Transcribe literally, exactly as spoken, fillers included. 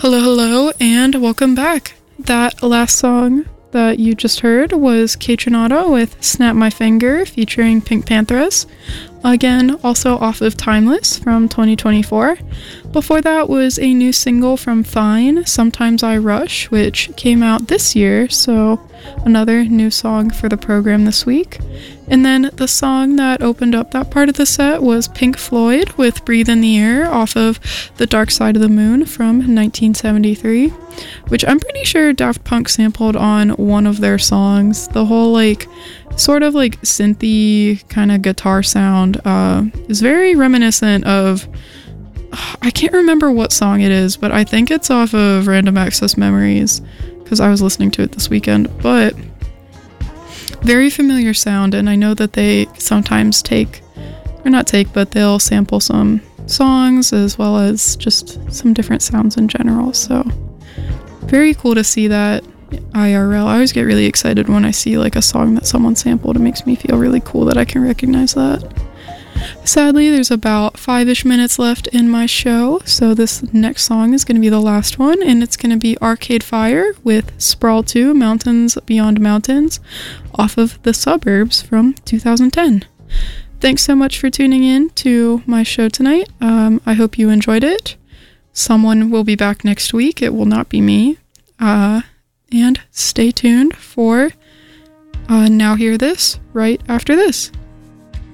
Hello, hello, and welcome back. That last song that you just heard was Kaytranada with Snap My Finger featuring Pink Panthers. Again, also off of Timeless from twenty twenty-four. Before that was a new single from Fine, Sometimes I Rush, which came out this year, so another new song for the program this week. And then the song that opened up that part of the set was Pink Floyd with Breathe in the Air off of The Dark Side of the Moon from nineteen seventy-three, which I'm pretty sure Daft Punk sampled on one of their songs. The whole like sort of like synthy kind of guitar sound uh, is very reminiscent of, I can't remember what song it is, but I think it's off of Random Access Memories because I was listening to it this weekend, but very familiar sound, and I know that they sometimes take, or not take, but they'll sample some songs as well as just some different sounds in general, so very cool to see that I R L. I always get really excited when I see like a song that someone sampled. It makes me feel really cool that I can recognize that. Sadly, there's about five-ish minutes left in my show, so this next song is going to be the last one, and it's going to be Arcade Fire with Sprawl two, Mountains Beyond Mountains, off of The Suburbs from two thousand ten. Thanks so much for tuning in to my show tonight. Um, I hope you enjoyed it. Someone will be back next week. It will not be me. Uh, and stay tuned for uh, Now Hear This right after this.